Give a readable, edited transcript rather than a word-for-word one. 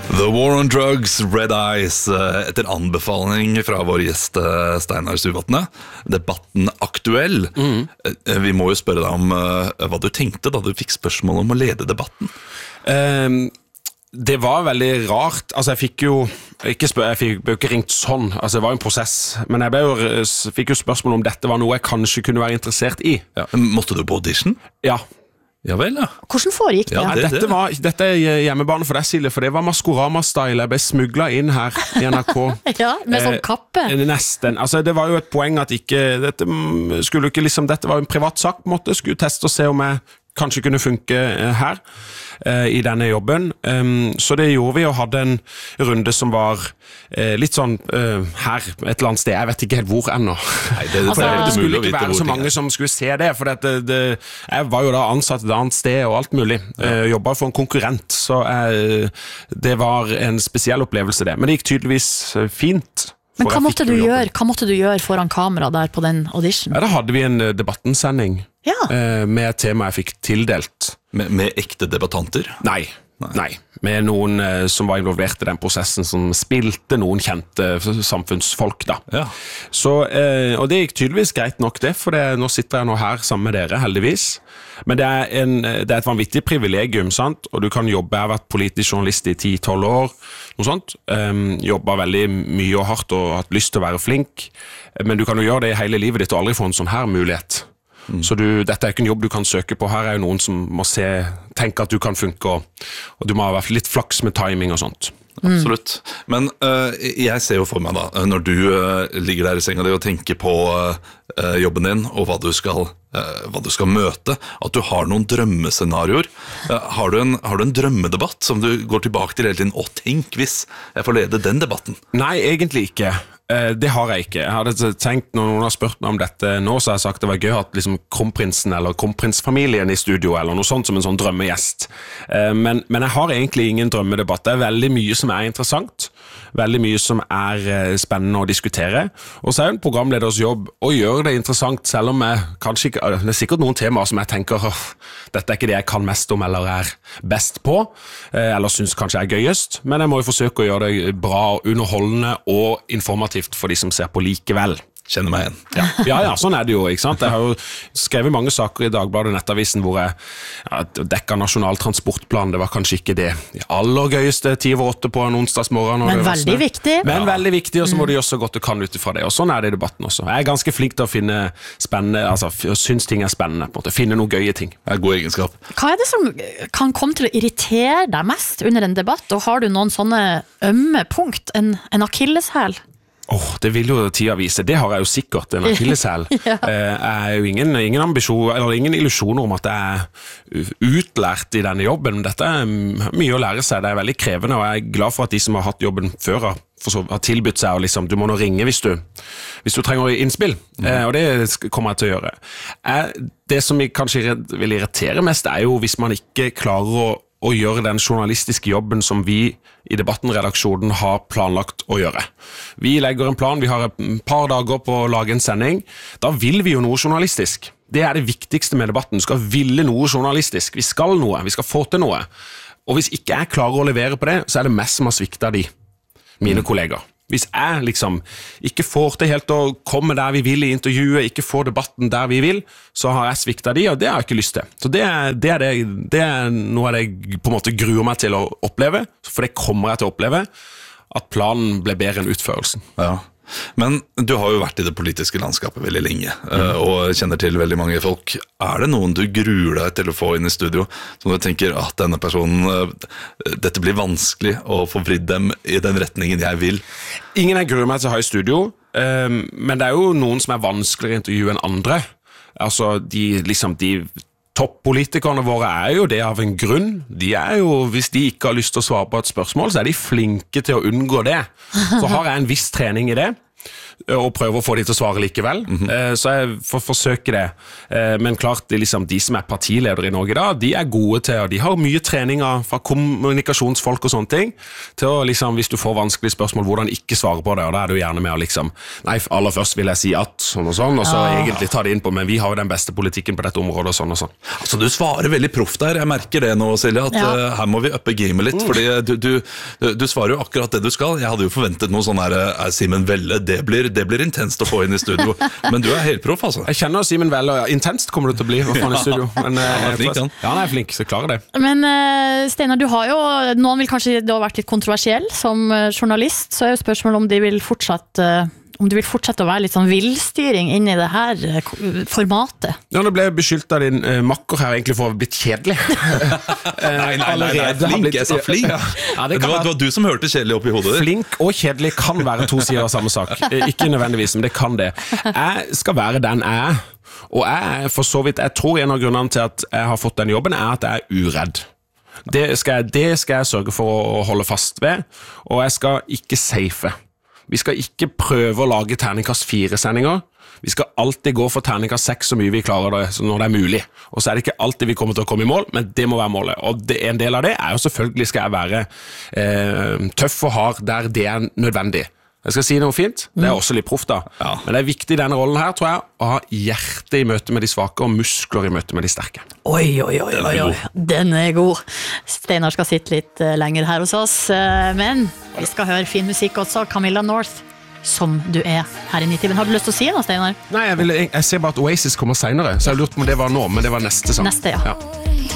The War on Drugs, Red Eyes, etter anbefaling fra vår gjest Steinar Suvatne. Debatten aktuell. Vi må jo spørre deg om hva du tenkte da du fikk spørsmål om å lede debatten. Det var veldig rart. Altså jeg fikk jo ikke ringt sånn, altså det var jo en prosess, men fikk jo spørsmål om dette var noe jeg kanskje kunne være interessert i. Ja. Måtte du på audition? Ja. Ja vel, ja. Hvordan foregikk det? Ja, dette er hjemmebane for deg, Silje, for det var Maskorama-style. Jeg ble smuglet inn her i NRK. Ja, med sånn kappe. Nesten. Altså, det var jo et poeng at dette var en privat sak, på en måte. Skulle teste og se om jeg kanskje kunne funke her i denne jobben. Så det gjorde vi og hadde en runde som var litt sånn her, et eller annet sted. Jeg vet ikke helt hvor ennå. Nei, det skulle ikke være så mange som skulle se det, for jeg var jo da ansatt et annet sted og alt mulig. Jobbet for en konkurrent, så det var en spesiell opplevelse det. Men det gikk tydeligvis fint. Men hva måtte du gjøre foran kamera der på den audition? Ja, da hadde vi en debattensending med et tema jeg fikk tildelt. Med ekte debattanter? Nei. Med noen som var involvert i den prosessen, som spilte noen kjente samfunnsfolk da. Ja. Så, og det gikk tydeligvis greit nok det, for nå sitter jeg nå her sammen med dere, heldigvis. Men det er et vanvittig privilegium, sant? Og du kan jobbe, jeg har vært politisk journalist i 10-12 år, noe sånt. Jobbet veldig mye og hardt og hatt lyst til å være flink, men du kan jo gjøre det i hele livet ditt og aldri få en sånn her mulighet. Så dette er ikke en jobb du kan søke på. Her er jo noen som må tenke at du kan funke, og du må ha vært litt flaks med timing og sånt. Absolutt. Men jeg ser jo for meg da, når du ligger der i senga di og tenker på jobben din og hva du skal møte, at du har noen drømmescenarioer. Har du en drømmedebatt som du går tilbake til hele tiden? Tenk hvis jeg får lede den debatten. Nei, egentlig ikke. Det har jeg ikke. Jeg hadde tenkt, når noen har spurt meg om dette nå, så har jeg sagt det var gøy at liksom kronprinsen eller kronprinsfamilien i studio, eller noe sånt som en sånn drømmegjest. Men jeg har egentlig ingen drømmedebatt. Det er veldig mye som er interessant, veldig mye som er spennende å diskutere, og så er jo en programleders jobb å gjøre det interessant, selv om jeg kanskje ikke, det er sikkert noen temaer som jeg tenker, dette er ikke det jeg kan mest om eller er best på, eller synes kanskje er gøyest, men jeg må jo forsøke å gjøre det bra, underholdende og informativt for de som ser på likevel. Kjenner meg igjen. Ja, sånn er det jo, ikke sant? Jeg har jo skrevet mange saker i Dagbladet Nettavisen hvor jeg dekket nasjonal transportplan. Det var kanskje ikke det aller gøyeste 10-8 på en onsdagsmorgen. Men veldig viktig. Men veldig viktig, og så må du gjøre så godt du kan ut ifra det. Og sånn er det i debatten også. Jeg er ganske flink til å finne spennende, altså synes ting er spennende, på en måte. Finne noen gøye ting. Det er god egenskap. Hva er det som kan komme til å irritere deg mest under en debatt? Og har du noen sånne ømme punkt, en akilleshæl? Det vil jo tida vise. Det har jeg jo sikkert, en akilleshæl. Jeg er jo ingen ambisjon, eller ingen illusjoner om at jeg er utlært i denne jobben. Dette er mye å lære seg. Det er veldig krevende, og jeg er glad for at de som har hatt jobben før har tilbudt seg, og liksom, du må nå ringe hvis du trenger innspill. Og det kommer jeg til å gjøre. Det som kanskje vil irritere mest er jo hvis man ikke klarer å gjøre den journalistiske jobben som vi i Debatten-redaksjonen har planlagt å gjøre. Vi legger en plan, vi har et par dager på å lage en sending. Da vil vi jo noe journalistisk. Det er det viktigste med debatten. Du skal ville noe journalistisk. Vi skal noe, vi skal få til noe. Og hvis ikke jeg klarer å levere på det, så er det mest som har sviktet av mine kolleger. Hvis jeg liksom ikke får til helt å komme der vi vil i intervjuet, ikke får debatten der vi vil, så har jeg sviktet de, og det har jeg ikke lyst til. Så det er noe av det jeg på en måte gruer meg til å oppleve, for det kommer jeg til å oppleve, at planen ble bedre enn utførelsen. Ja. Men du har jo vært i det politiske landskapet veldig lenge, og kjenner til veldig mange folk. Er det noen du gruer deg til å få inn i studio, som du tenker at denne personen, dette blir vanskelig å få vridd dem i den retningen jeg vil? Ingen jeg gruer meg til å ha i studio, men det er jo noen som er vanskeligere å intervjue enn andre. Altså, de toppolitikerne våre er jo det av en grunn. De er jo, hvis de ikke har lyst til å svare på et spørsmål, så er de flinke til å unngå det. Så har jeg en viss trening i det. og prøver å få de til å svare likevel. Så jeg får forsøke det. Men klart, liksom, de som partiledere i Norge da, de gode til, og de har mye treninger fra kommunikasjonsfolk og sånne ting, til å liksom, hvis du får vanskelige spørsmål, hvordan ikke svare på det, og da du gjerne med å liksom, nei, aller først vil jeg si at, sånn og sånn, og så egentlig ta det inn på, men vi har jo den beste politikken på dette området, og sånn og sånn. Altså, du svarer veldig proff der, jeg merker det nå, Silje, at her må vi uppe gamet litt, fordi du svarer jo akkurat det du skal. Jeg hadde jo forventet noe sånn her, Simen Velle, det blir intenst å få inn i studio, men du helt proff, altså. Jeg kjenner Simen Velle, og intenst kommer du til å bli, hva faen i studio. Men, han flink, han. Ja, han flink, så klarer det. Men Steinar, du har jo, noen vil kanskje da ha vært litt kontroversiell som journalist, så jo spørsmålet om om du vil fortsette å være litt sånn villstyring inn i det her formatet. Ja, nå ble jeg beskyldt av din makker her egentlig for å ha blitt kjedelig. Nei, flink, jeg sa flink. Ja, det var du som hørte kjedelig opp i hodet ditt. Flink og kjedelig kan være to sider av samme sak. Ikke nødvendigvis, men det kan det. Jeg skal være den jeg og jeg tror en av grunnene til at jeg har fått den jobben at jeg uredd. Det skal jeg sørge for å holde fast ved, og jeg skal ikke safe. Vi skal ikke prøve å lage terningkast 4-sendinger. Vi skal alltid gå for terningkast 6 så mye vi klarer det når det mulig. Og så det ikke alltid vi kommer til å komme i mål, men det må være målet. Og en del av det jo selvfølgelig skal jeg være tøff og hard der det nødvendig. Jeg skal si noe fint, det også litt proff da. Ja. Men det viktig i denne rollen her, tror jeg, å ha hjerte i møte med de svake og muskler i møte med de sterke. Oi. Den god. Steinar skal sitte litt lenger her hos oss, men vi skal høre fin musikk også, Camilla North, som du her i Nitimen. Har du lyst til å si noe, Steinar? Nei, jeg ser bare at Oasis kommer senere, så jeg har lurt på om det var nå, men det var neste sang. Neste, ja.